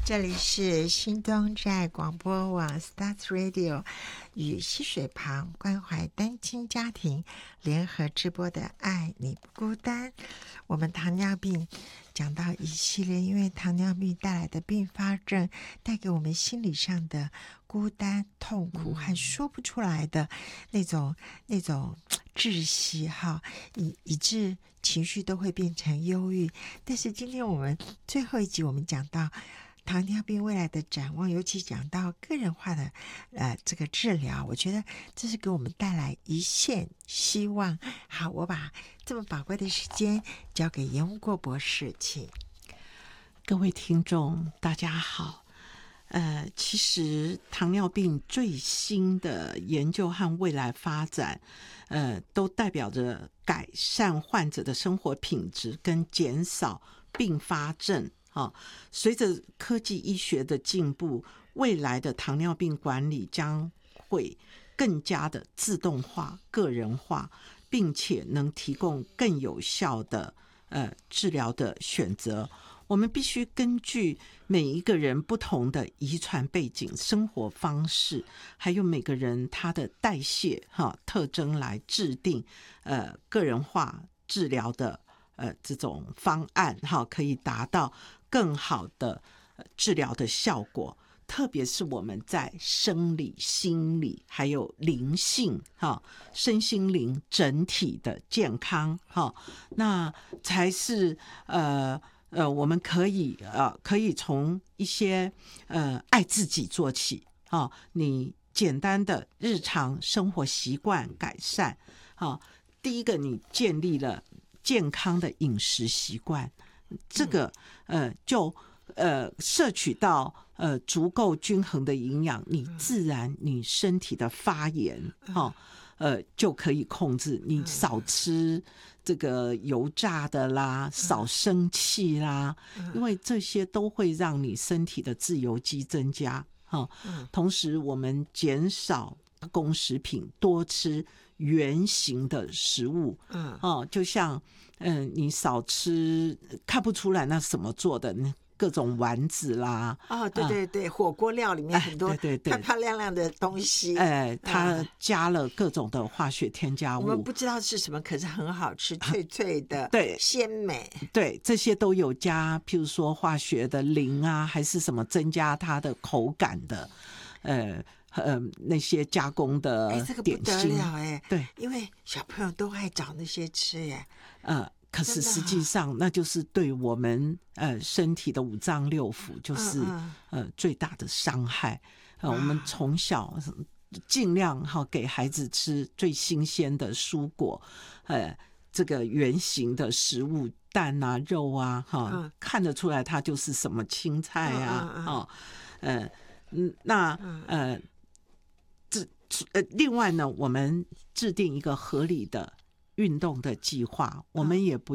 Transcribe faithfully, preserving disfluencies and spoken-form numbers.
这里是新东寨广播网 Start Radio 与溪水旁关怀单亲家庭联合直播的爱你不孤单。我们糖尿病讲到一系列因为糖尿病带来的并发症带给我们心理上的孤单痛苦和说不出来的那种那种窒息哈，以以致情绪都会变成忧郁。但是今天我们最后一集我们讲到糖尿病未来的展望，尤其讲到个人化的呃这个治疗，我觉得这是给我们带来一线希望。好，我把这么宝贵的时间交给严无过博士，请。 各位听众大家好。呃，其实糖尿病最新的研究和未来发展，呃，都代表着改善患者的生活品质跟减少并发症。哦，随着科技医学的进步，未来的糖尿病管理将会更加的自动化、个人化，并且能提供更有效的呃治疗的选择。我们必须根据每一个人不同的遗传背景、生活方式，还有每个人他的代谢哈特征来制定呃个人化治疗的呃这种方案哈，可以达到更好的治疗的效果。特别是我们在生理、心理还有灵性哈身心灵整体的健康哈，那才是呃。呃，我们可以呃，可以从一些呃爱自己做起啊、哦，你简单的日常生活习惯改善啊、哦。第一个，你建立了健康的饮食习惯，这个呃就呃摄取到呃足够均衡的营养，你自然你身体的发炎哈。哦呃，就可以控制你少吃这个油炸的啦，少生气啦，因为这些都会让你身体的自由基增加哈。同时，我们减少工食品，多吃原形的食物。嗯，哦，就像嗯、呃，你少吃，看不出来那什么做的。各种丸子啦， 哦，对对对，啊、火锅料里面很多漂漂亮亮的东西， 哎，它加了各种的化学添加物， 我们不知道是什么，可是很好吃，脆脆的， 对， 鲜美， 对，这些都有加，譬如说化学的磷啊，还是什么增加它的口感的，呃呃，那些加工的点心，哎， 这个不得了哎， 对， 因为小朋友都爱找那些吃耶， 呃。可是实际上，那就是对我们呃身体的五脏六腑，就是嗯嗯呃最大的伤害。呃，我们从小尽量哈给孩子吃最新鲜的蔬果，呃，这个原形的食物，蛋啊、肉啊，哈、嗯，看得出来它就是什么青菜啊，嗯嗯哦，呃，嗯，那呃，这呃，另外呢，我们制定一个合理的运动的计划，我们也不